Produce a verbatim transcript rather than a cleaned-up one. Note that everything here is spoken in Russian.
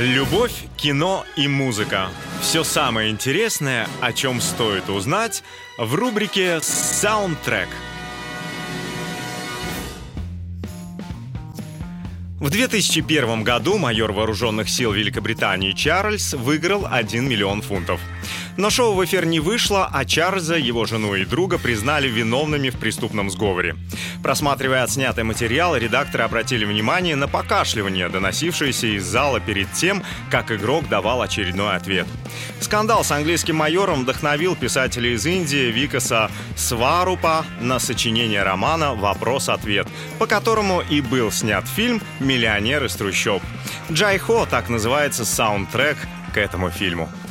Любовь, кино и музыка. Все самое интересное, о чем стоит узнать, в рубрике «Саундтрек». В две тысячи первом году майор вооруженных сил Великобритании Чарльз выиграл один миллион фунтов. Но шоу в эфир не вышло, а Чарльза, его жену и друга признали виновными в преступном сговоре. Просматривая отснятый материал, редакторы обратили внимание на покашливание, доносившееся из зала перед тем, как игрок давал очередной ответ. Скандал с английским майором вдохновил писателя из Индии Викаса Сварупа на сочинение романа «Вопрос-ответ», по которому и был снят фильм «Миллионер из трущоб». «Джай Хо» — так называется саундтрек к этому фильму.